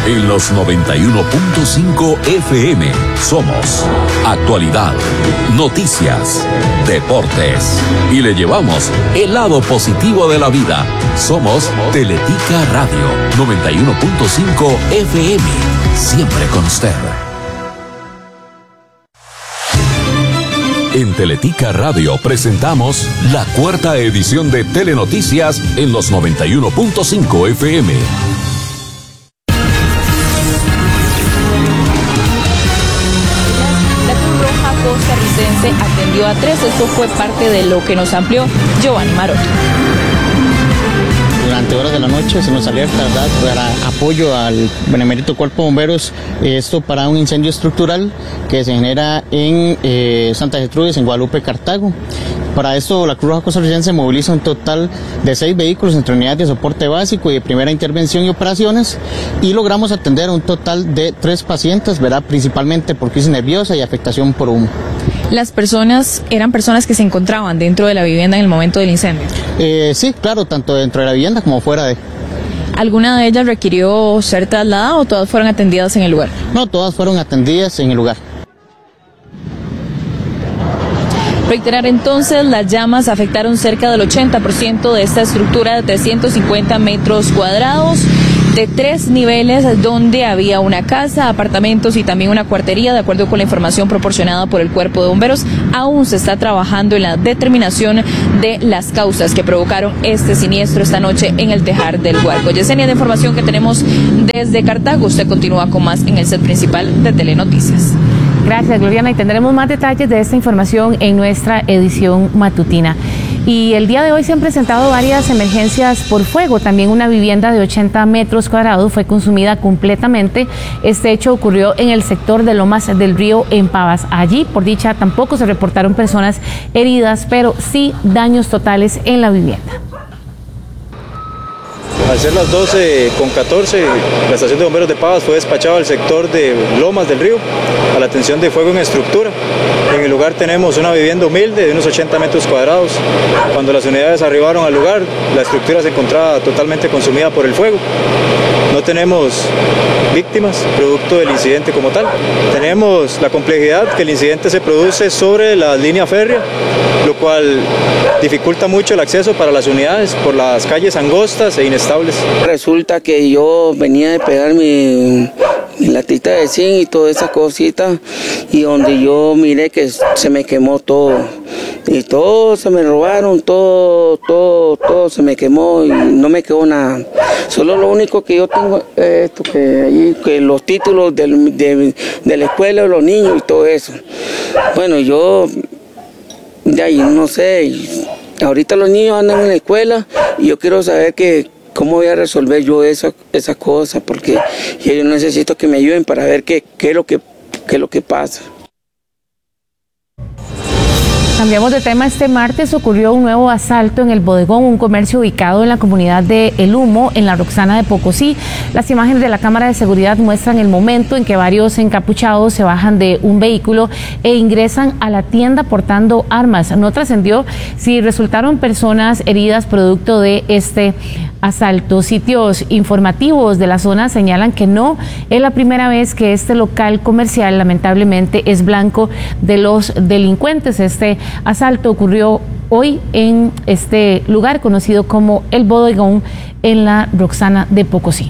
En los 91.5 FM somos actualidad, noticias, deportes y le llevamos el lado positivo de la vida. Somos Teletica Radio 91.5 FM, siempre con usted. En Teletica Radio presentamos la cuarta edición de Telenoticias en los 91.5 FM. La Cruz Roja costarricense atendió a 3. Esto fue parte de lo que nos amplió Giovanni Maroto. Durante horas de la noche se nos alerta, ¿verdad?, para apoyo al Benemérito Cuerpo de Bomberos, esto para un incendio estructural que se genera en Santa Gertrudis, en Guadalupe, Cartago. Para esto, la Cruz Roja costarricense moviliza un total de 6 vehículos entre unidades de soporte básico y de primera intervención y operaciones, y logramos atender a un total de 3 pacientes, ¿verdad?, principalmente por crisis nerviosa y afectación por humo. ¿Las personas eran personas que se encontraban dentro de la vivienda en el momento del incendio? Sí, claro, tanto dentro de la vivienda como fuera de. ¿Alguna de ellas requirió ser trasladada o todas fueron atendidas en el lugar? No, todas fueron atendidas en el lugar. Reiterar entonces, las llamas afectaron cerca del 80% de esta estructura de 350 metros cuadrados, de 3 niveles, donde había una casa, apartamentos y también una cuartería. De acuerdo con la información proporcionada por el Cuerpo de Bomberos, aún se está trabajando en la determinación de las causas que provocaron este siniestro esta noche en el Tejar del Guarco. Yesenia, de información que tenemos desde Cartago. Usted continúa con más en el set principal de Telenoticias. Gracias, Gloriana, y tendremos más detalles de esta información en nuestra edición matutina. Y el día de hoy se han presentado varias emergencias por fuego. También una vivienda de 80 metros cuadrados fue consumida completamente. Este hecho ocurrió en el sector de Lomas del Río, en Pavas. Allí, por dicha, tampoco se reportaron personas heridas, pero sí daños totales en la vivienda. Al ser las 12:14, la estación de bomberos de Pavas fue despachada al sector de Lomas del Río a la atención de fuego en estructura. En el lugar tenemos una vivienda humilde de unos 80 metros cuadrados. Cuando las unidades arribaron al lugar, la estructura se encontraba totalmente consumida por el fuego. No tenemos víctimas producto del incidente como tal. Tenemos la complejidad que el incidente se produce sobre la línea férrea, lo cual dificulta mucho el acceso para las unidades por las calles angostas e inestables. Resulta que yo venía de pegar mi latita de zinc y toda esa cosita, y donde yo miré que se me quemó todo, y todo se me robaron, todo se me quemó y no me quedó nada. Solo lo único que yo tengo es esto, que los títulos de la escuela de los niños y todo eso. Bueno, yo de ahí no sé, ahorita los niños andan en la escuela y yo quiero saber cómo voy a resolver yo esa cosa, porque yo necesito que me ayuden para ver qué es lo que pasa. Cambiamos de tema. Este martes ocurrió un nuevo asalto en El Bodegón, un comercio ubicado en la comunidad de El Humo, en la Roxana de Pocosí. Las imágenes de la cámara de seguridad muestran el momento en que varios encapuchados se bajan de un vehículo e ingresan a la tienda portando armas. No trascendió si resultaron personas heridas producto de este asalto. Sitios informativos de la zona señalan que no es la primera vez que este local comercial lamentablemente es blanco de los delincuentes. Este asalto ocurrió hoy en este lugar conocido como El Bodegón, en la Roxana de Pocosí.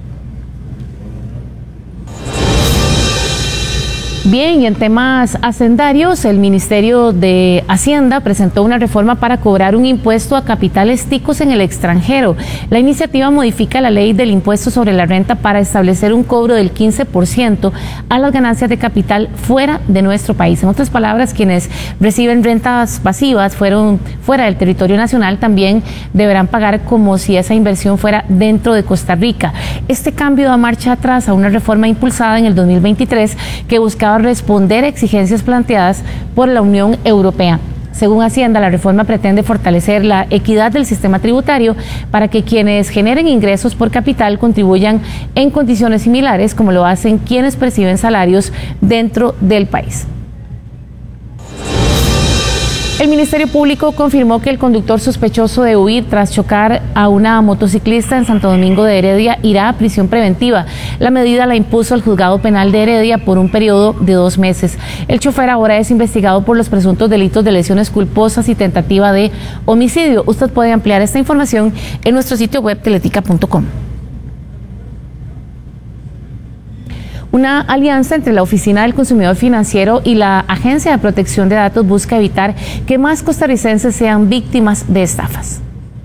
Bien, y en temas hacendarios, el Ministerio de Hacienda presentó una reforma para cobrar un impuesto a capitales ticos en el extranjero. La iniciativa modifica la ley del impuesto sobre la renta para establecer un cobro del 15% a las ganancias de capital fuera de nuestro país. En otras palabras, quienes reciben rentas pasivas fuera del territorio nacional también deberán pagar como si esa inversión fuera dentro de Costa Rica. Este cambio da marcha atrás a una reforma impulsada en el 2023 que buscaba responder a exigencias planteadas por la Unión Europea. Según Hacienda, la reforma pretende fortalecer la equidad del sistema tributario para que quienes generen ingresos por capital contribuyan en condiciones similares como lo hacen quienes perciben salarios dentro del país. El Ministerio Público confirmó que el conductor sospechoso de huir tras chocar a una motociclista en Santo Domingo de Heredia irá a prisión preventiva. La medida la impuso el Juzgado Penal de Heredia por un periodo de 2 meses. El chofer ahora es investigado por los presuntos delitos de lesiones culposas y tentativa de homicidio. Usted puede ampliar esta información en nuestro sitio web teletica.com. Una alianza entre la Oficina del Consumidor Financiero y la Agencia de Protección de Datos busca evitar que más costarricenses sean víctimas de estafas.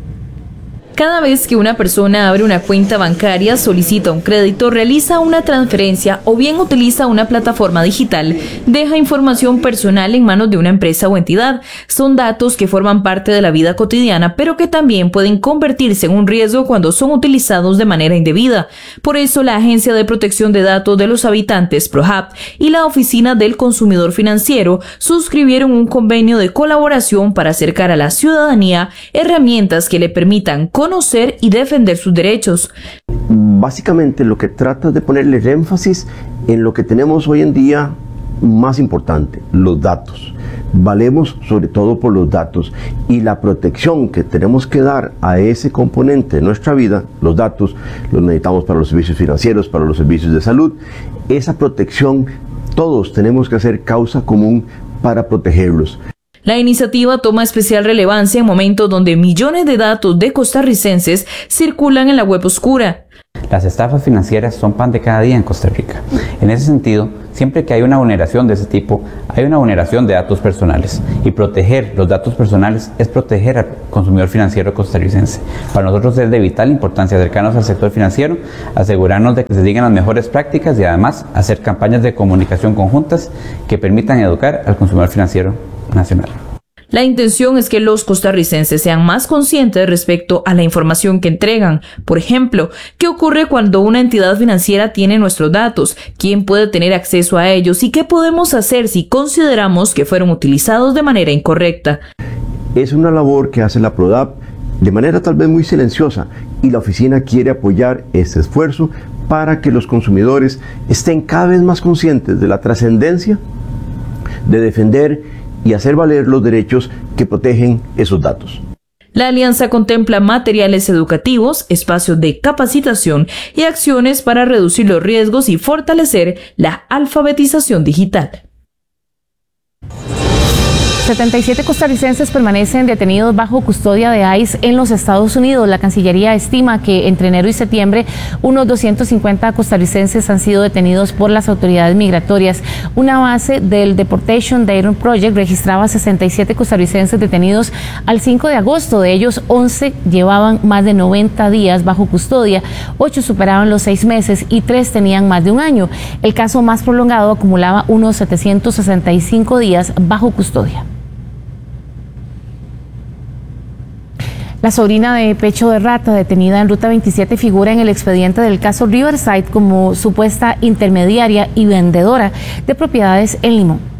Cada vez que una persona abre una cuenta bancaria, solicita un crédito, realiza una transferencia o bien utiliza una plataforma digital, deja información personal en manos de una empresa o entidad. Son datos que forman parte de la vida cotidiana, pero que también pueden convertirse en un riesgo cuando son utilizados de manera indebida. Por eso, la Agencia de Protección de Datos de los Habitantes, ProHab, y la Oficina del Consumidor Financiero suscribieron un convenio de colaboración para acercar a la ciudadanía herramientas que le permitan conocer y defender sus derechos. Básicamente lo que trata de ponerle énfasis en lo que tenemos hoy en día más importante, los datos. Valemos sobre todo por los datos y la protección que tenemos que dar a ese componente de nuestra vida, los datos, los necesitamos para los servicios financieros, para los servicios de salud. Esa protección todos tenemos que hacer causa común para protegerlos. La iniciativa toma especial relevancia en momentos donde millones de datos de costarricenses circulan en la web oscura. Las estafas financieras son pan de cada día en Costa Rica. En ese sentido, siempre que hay una vulneración de ese tipo, hay una vulneración de datos personales. Y proteger los datos personales es proteger al consumidor financiero costarricense. Para nosotros es de vital importancia acercarnos al sector financiero, asegurarnos de que se sigan las mejores prácticas y además hacer campañas de comunicación conjuntas que permitan educar al consumidor financiero nacional. La intención es que los costarricenses sean más conscientes respecto a la información que entregan. Por ejemplo, ¿qué ocurre cuando una entidad financiera tiene nuestros datos? ¿Quién puede tener acceso a ellos? ¿Y qué podemos hacer si consideramos que fueron utilizados de manera incorrecta? Es una labor que hace la PRODAP de manera tal vez muy silenciosa y la oficina quiere apoyar este esfuerzo para que los consumidores estén cada vez más conscientes de la trascendencia de defender y hacer valer los derechos que protegen esos datos. La alianza contempla materiales educativos, espacios de capacitación y acciones para reducir los riesgos y fortalecer la alfabetización digital. 77 costarricenses permanecen detenidos bajo custodia de ICE en los Estados Unidos. La Cancillería estima que entre enero y septiembre unos 250 costarricenses han sido detenidos por las autoridades migratorias. Una base del Deportation Data Project registraba 67 costarricenses detenidos al 5 de agosto. De ellos, 11 llevaban más de 90 días bajo custodia, 8 superaban los 6 meses y 3 tenían más de un año. El caso más prolongado acumulaba unos 765 días bajo custodia. La sobrina de Pecho de Rata, detenida en Ruta 27, figura en el expediente del caso Riverside como supuesta intermediaria y vendedora de propiedades en Limón.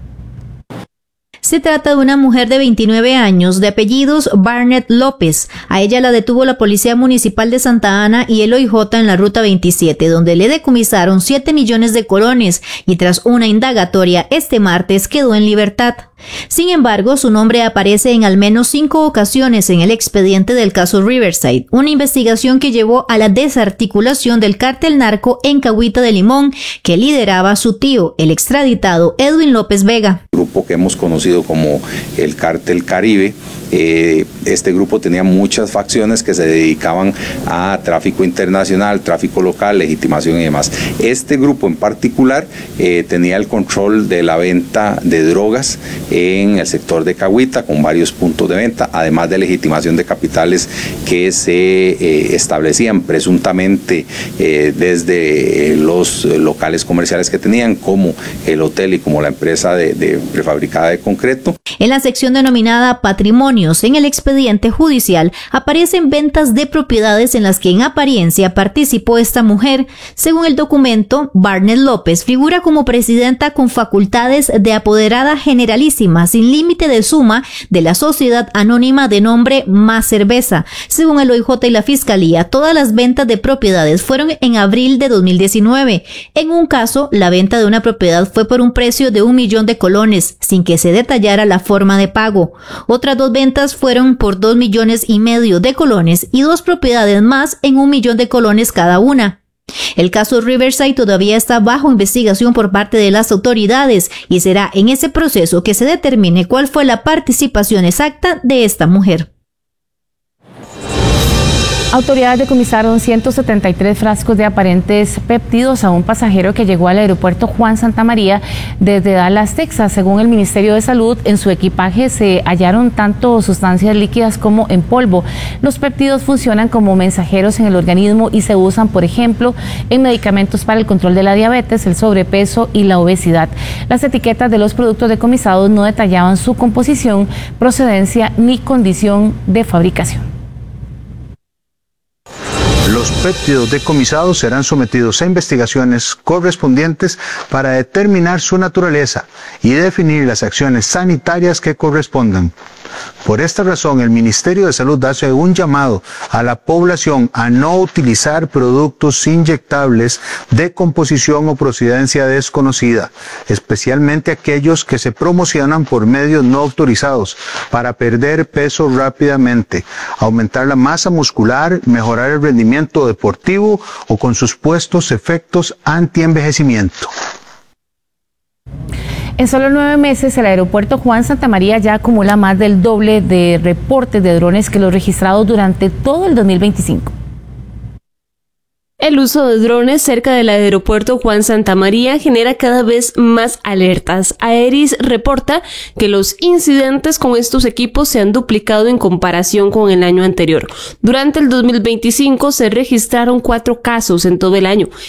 Se trata de una mujer de 29 años, de apellidos Barnett López. A ella la detuvo la Policía Municipal de Santa Ana y el OIJ en la Ruta 27, donde le decomisaron 7 millones de colones y tras una indagatoria este martes quedó en libertad. Sin embargo, su nombre aparece en al menos 5 ocasiones en el expediente del caso Riverside, una investigación que llevó a la desarticulación del cártel narco en Cahuita de Limón, que lideraba su tío, el extraditado Edwin López Vega. Grupo que hemos conocido como el Cártel Caribe. Este grupo tenía muchas facciones que se dedicaban a tráfico internacional, tráfico local, legitimación y demás. Este grupo en particular tenía el control de la venta de drogas en el sector de Cahuita, con varios puntos de venta, además de legitimación de capitales que se establecían presuntamente desde los locales comerciales que tenían, como el hotel y como la empresa de prefabricada de concreto. En la sección denominada Patrimonios en el expediente judicial aparecen ventas de propiedades en las que en apariencia participó esta mujer. Según el documento, Barnett López figura como presidenta con facultades de apoderada generalísima sin límite de suma de la sociedad anónima de nombre Más Cerveza. Según el OIJ y la Fiscalía, todas las ventas de propiedades fueron en abril de 2019. En un caso, la venta de una propiedad fue por un precio de $1 millón, colones, sin que se detallara la forma de pago. Otras 2 ventas fueron por 2,5 millones de colones y 2 propiedades más en 1 millón de colones cada una. El caso Riverside todavía está bajo investigación por parte de las autoridades y será en ese proceso que se determine cuál fue la participación exacta de esta mujer. Autoridades decomisaron 173 frascos de aparentes péptidos a un pasajero que llegó al aeropuerto Juan Santamaría desde Dallas, Texas. Según el Ministerio de Salud, en su equipaje se hallaron tanto sustancias líquidas como en polvo. Los péptidos funcionan como mensajeros en el organismo y se usan, por ejemplo, en medicamentos para el control de la diabetes, el sobrepeso y la obesidad. Las etiquetas de los productos decomisados no detallaban su composición, procedencia ni condición de fabricación. Los péptidos decomisados serán sometidos a investigaciones correspondientes para determinar su naturaleza y definir las acciones sanitarias que correspondan. Por esta razón, el Ministerio de Salud hace un llamado a la población a no utilizar productos inyectables de composición o procedencia desconocida, especialmente aquellos que se promocionan por medios no autorizados para perder peso rápidamente, aumentar la masa muscular, mejorar el rendimiento deportivo o con sus supuestos efectos antienvejecimiento. En solo 9 meses, el aeropuerto Juan Santamaría ya acumula más del doble de reportes de drones que los registrados durante todo el 2025. El uso de drones cerca del aeropuerto Juan Santamaría genera cada vez más alertas. Aeris reporta que los incidentes con estos equipos se han duplicado en comparación con el año anterior. Durante el 2025 se registraron 4 casos en todo el año